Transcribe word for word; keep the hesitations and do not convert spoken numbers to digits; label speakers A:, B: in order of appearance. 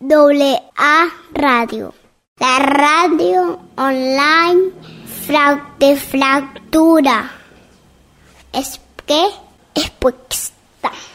A: doble A Radio. La radio online de fractura. Es que es puesta.